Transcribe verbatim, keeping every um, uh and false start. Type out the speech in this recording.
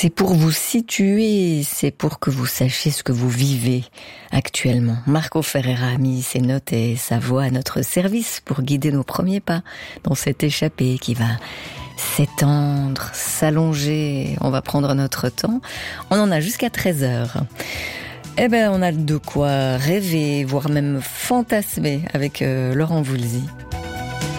C'est pour vous situer, c'est pour que vous sachiez ce que vous vivez actuellement. Marco Ferreira a mis ses notes et sa voix à notre service pour guider nos premiers pas dans cette échappée qui va s'étendre, s'allonger. On va prendre notre temps. On en a jusqu'à treize heures. Eh ben, on a de quoi rêver, voire même fantasmer avec euh, Laurent Voulzy.